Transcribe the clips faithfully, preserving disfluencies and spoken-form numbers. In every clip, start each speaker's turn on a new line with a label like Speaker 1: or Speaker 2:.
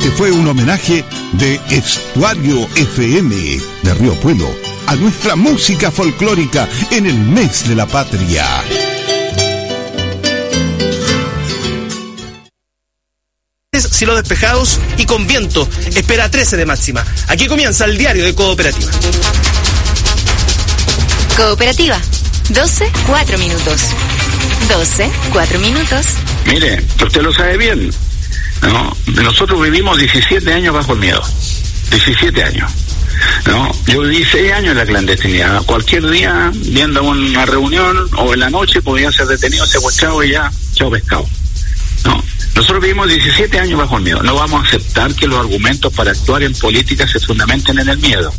Speaker 1: Este fue un homenaje de Estuario F M de Río Puelo a nuestra música folclórica en el mes de la patria.
Speaker 2: Cielos despejados y con viento, espera trece de máxima. Aquí comienza el diario de Cooperativa.
Speaker 3: Cooperativa, doce, cuatro minutos. doce, cuatro minutos.
Speaker 4: Mire, usted lo sabe bien, ¿no? Nosotros vivimos diecisiete años bajo el miedo. diecisiete años. No, yo viví seis años en la clandestinidad. Cualquier día, viendo una reunión o en la noche, podían ser detenidos, secuestrados y ya, chao pescado. No, nosotros vivimos diecisiete años bajo el miedo. No vamos a aceptar que los argumentos para actuar en política se fundamenten en el miedo.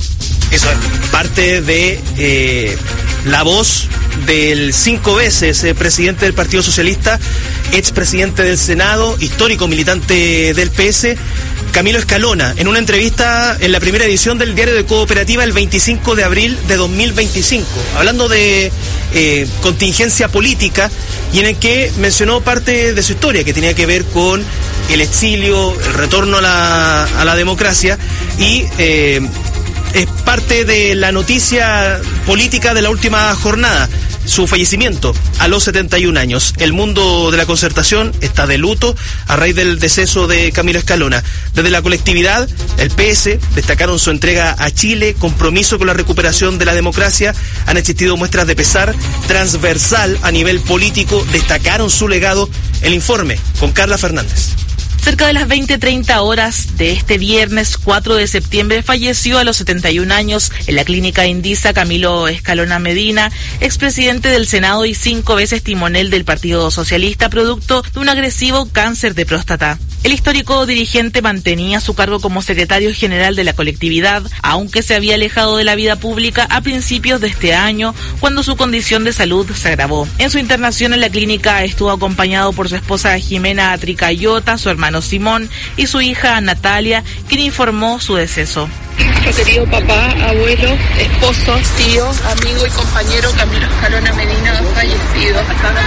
Speaker 2: Eso es parte de eh, la voz del cinco veces eh, presidente del Partido Socialista, expresidente del Senado, histórico militante del P S, Camilo Escalona, en una entrevista en la primera edición del diario de Cooperativa el veinticinco de abril de dos mil veinticinco, hablando de eh, contingencia política, y en el que mencionó parte de su historia que tenía que ver con el exilio, el retorno a la, a la democracia, y eh, es parte de la noticia política de la última jornada, su fallecimiento a los setenta y un años. El mundo de la concertación está de luto a raíz del deceso de Camilo Escalona. Desde la colectividad, el P S destacaron su entrega a Chile, compromiso con la recuperación de la democracia. Han existido muestras de pesar transversal a nivel político, destacaron su legado. El informe con Carla Fernández.
Speaker 5: Cerca de las veinte treinta horas de este viernes cuatro de septiembre falleció a los setenta y un años en la clínica Indisa Camilo Escalona Medina, expresidente del Senado y cinco veces timonel del Partido Socialista, producto de un agresivo cáncer de próstata. El histórico dirigente mantenía su cargo como secretario general de la colectividad, aunque se había alejado de la vida pública a principios de este año, cuando su condición de salud se agravó. En su internación en la clínica estuvo acompañado por su esposa Jimena Tricayota, su hermano Simón y su hija Natalia, quien informó su deceso.
Speaker 6: Nuestro querido papá, abuelo, esposo, tío, amigo y compañero Camilo Escalona Medina ha fallecido.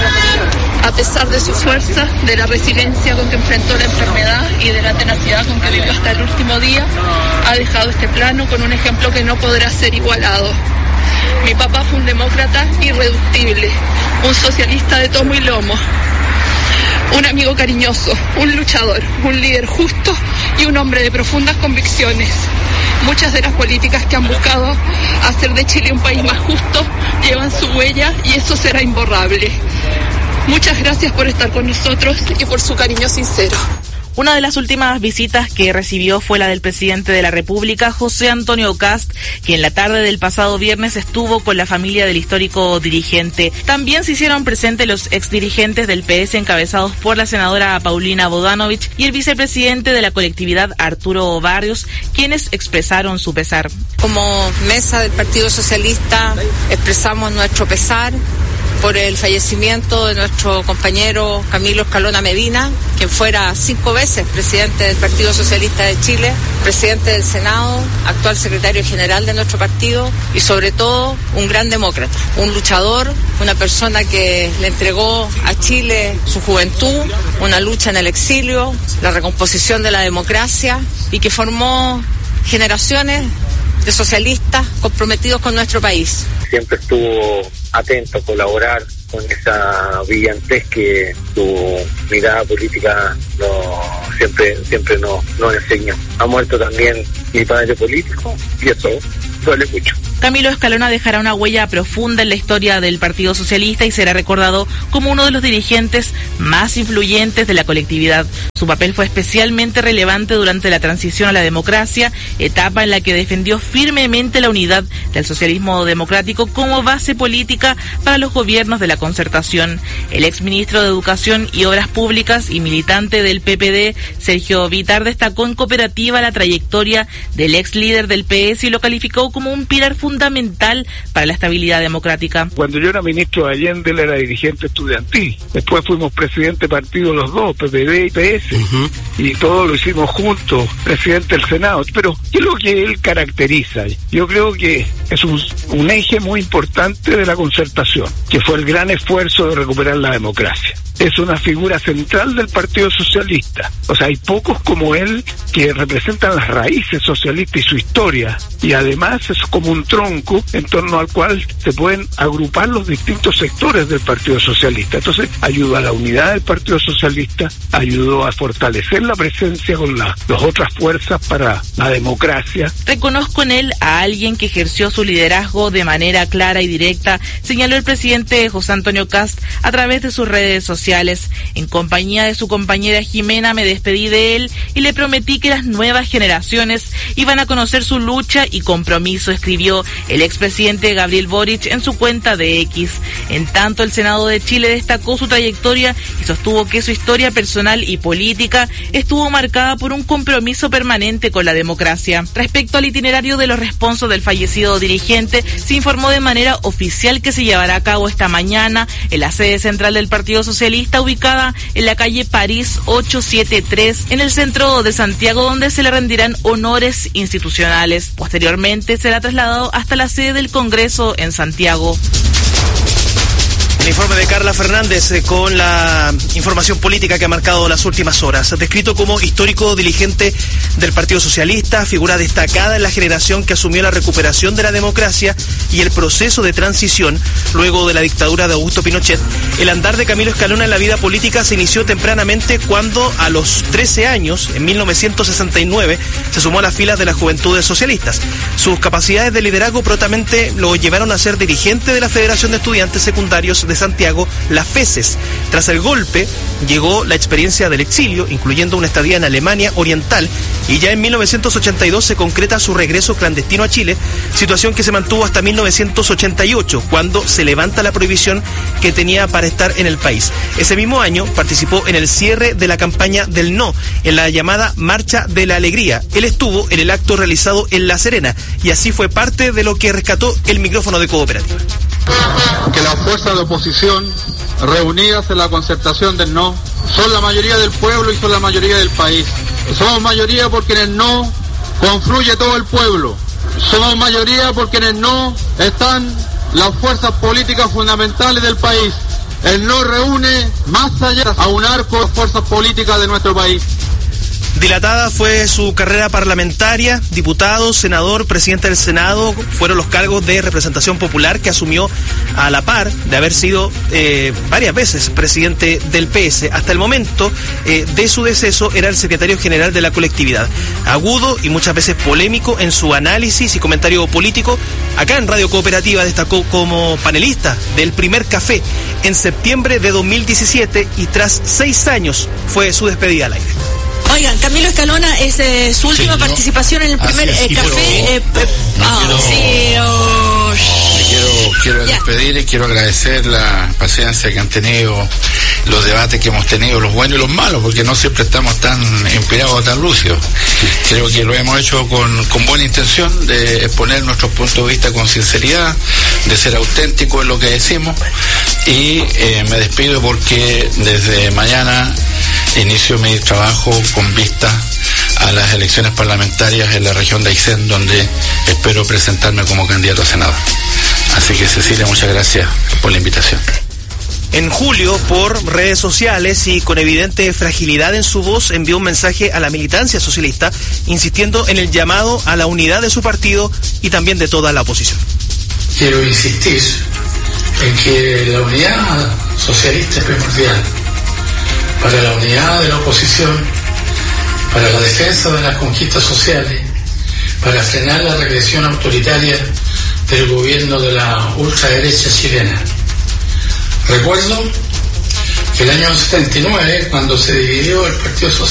Speaker 6: A pesar de su fuerza, de la resiliencia con que enfrentó la enfermedad y de la tenacidad con que vivió hasta el último día, ha dejado este plano con un ejemplo que no podrá ser igualado. Mi papá fue un demócrata irreductible, un socialista de tomo y lomo, un amigo cariñoso, un luchador, un líder justo y un hombre de profundas convicciones. Muchas de las políticas que han buscado hacer de Chile un país más justo llevan su huella y eso será imborrable. Muchas gracias por estar con nosotros y por su cariño sincero.
Speaker 5: Una de las últimas visitas que recibió fue la del presidente de la República, José Antonio Kast, que en la tarde del pasado viernes estuvo con la familia del histórico dirigente. También se hicieron presentes los exdirigentes del P S encabezados por la senadora Paulina Bodanovich y el vicepresidente de la colectividad, Arturo Barrios, quienes expresaron su pesar.
Speaker 7: Como mesa del Partido Socialista expresamos nuestro pesar por el fallecimiento de nuestro compañero Camilo Escalona Medina, quien fuera cinco veces presidente del Partido Socialista de Chile, presidente del Senado, actual secretario general de nuestro partido y sobre todo un gran demócrata, un luchador, una persona que le entregó a Chile su juventud, una lucha en el exilio, la recomposición de la democracia y que formó generaciones de socialistas comprometidos con nuestro país.
Speaker 8: Siempre estuvo atento a colaborar con esa brillantez que su mirada política no, siempre siempre nos, nos enseñó. Ha muerto también mi padre político y eso duele mucho.
Speaker 5: Camilo Escalona dejará una huella profunda en la historia del Partido Socialista y será recordado como uno de los dirigentes más influyentes de la colectividad. Su papel fue especialmente relevante durante la transición a la democracia, etapa en la que defendió firmemente la unidad del socialismo democrático como base política para los gobiernos de la concertación. El exministro de Educación y Obras Públicas y militante del P P D, Sergio Vitar, destacó en Cooperativa la trayectoria del ex líder del P S y lo calificó como un pilar fundamental para la estabilidad democrática.
Speaker 9: Cuando yo era ministro de Allende, él era dirigente estudiantil. Después fuimos presidente de partido los dos, P P D y P S. Uh-huh. Y todo lo hicimos juntos, presidente del Senado. Pero, ¿qué es lo que él caracteriza? Yo creo que es un, un eje muy importante de la concertación, que fue el gran esfuerzo de recuperar la democracia. es una figura central del Partido Socialista. O sea, hay pocos como él que representan las raíces socialistas y su historia, y además es como un tronco en torno al cual se pueden agrupar los distintos sectores del Partido Socialista. Entonces ayudó a la unidad del Partido Socialista, ayudó a fortalecer la presencia con la, las otras fuerzas para la democracia.
Speaker 5: Reconozco en él a alguien que ejerció su liderazgo de manera clara y directa, señaló el presidente José Antonio Kast a través de sus redes sociales. En compañía de su compañera Jimena me despedí de él y le prometí que las nuevas generaciones iban a conocer su lucha y compromiso, escribió el expresidente Gabriel Boric en su cuenta de X. En tanto, el Senado de Chile destacó su trayectoria y sostuvo que su historia personal y política estuvo marcada por un compromiso permanente con la democracia. Respecto al itinerario de los responsos del fallecido dirigente, se informó de manera oficial que se llevará a cabo esta mañana en la sede central del Partido Socialista, ubicada en la calle París ochocientos setenta y tres, en el centro de Santiago, donde se le rendirán honores institucionales. Posteriormente será trasladado hasta la sede del Congreso en Santiago.
Speaker 2: El informe de Carla Fernández eh, con la información política que ha marcado las últimas horas. Descrito como histórico dirigente del Partido Socialista, figura destacada en la generación que asumió la recuperación de la democracia y el proceso de transición luego de la dictadura de Augusto Pinochet, el andar de Camilo Escalona en la vida política se inició tempranamente cuando a los trece años, en mil novecientos sesenta y nueve, se sumó a las filas de las Juventudes Socialistas. Sus capacidades de liderazgo prontamente lo llevaron a ser dirigente de la Federación de Estudiantes Secundarios de Santiago, la FESES. Tras el golpe llegó la experiencia del exilio, incluyendo una estadía en Alemania Oriental, y ya en mil novecientos ochenta y dos se concreta su regreso clandestino a Chile, situación que se mantuvo hasta mil novecientos ochenta y ocho, cuando se levanta la prohibición que tenía para estar en el país. Ese mismo año participó en el cierre de la campaña del No, en la llamada Marcha de la Alegría. Él estuvo en el acto realizado en La Serena, y así fue parte de lo que rescató el micrófono de Cooperativa.
Speaker 10: Que las fuerzas de oposición reunidas en la concertación del No son la mayoría del pueblo y son la mayoría del país. Somos mayoría porque en el No confluye todo el pueblo. Somos mayoría porque en el No están las fuerzas políticas fundamentales del país. El No reúne más allá a un arco de fuerzas políticas de nuestro país.
Speaker 2: Dilatada fue su carrera parlamentaria, diputado, senador, presidente del Senado, fueron los cargos de representación popular que asumió a la par de haber sido eh, varias veces presidente del P S. Hasta el momento eh, de su deceso era el secretario general de la colectividad. Agudo y muchas veces polémico en su análisis y comentario político, acá en Radio Cooperativa destacó como panelista del Primer Café en septiembre de dos mil diecisiete y tras seis años fue su despedida al aire.
Speaker 11: Oigan, Camilo Escalona, es eh, su última sí, ¿no? participación en el primer eh, café. Pero, eh, eh,
Speaker 12: no
Speaker 11: oh,
Speaker 12: quiero,
Speaker 11: sí, oh,
Speaker 12: me quiero, quiero despedir y quiero agradecer la paciencia que han tenido, los debates que hemos tenido, los buenos y los malos, porque no siempre estamos tan inspirados o tan lúcidos. Creo que lo hemos hecho con, con buena intención de exponer nuestros puntos de vista con sinceridad, de ser auténticos en lo que decimos, y eh, me despido porque desde mañana inicio mi trabajo con vista a las elecciones parlamentarias en la región de Aysén, donde espero presentarme como candidato a senador. Así que, Cecilia, muchas gracias por la invitación.
Speaker 2: En julio, por redes sociales y con evidente fragilidad en su voz, envió un mensaje a la militancia socialista, insistiendo en el llamado a la unidad de su partido y también de toda la oposición.
Speaker 13: Quiero insistir en que la unidad socialista es primordial para la unidad de la oposición, para la defensa de las conquistas sociales, para frenar la regresión autoritaria del gobierno de la ultraderecha chilena. Recuerdo que el año setenta y nueve, cuando se dividió el Partido Socialista,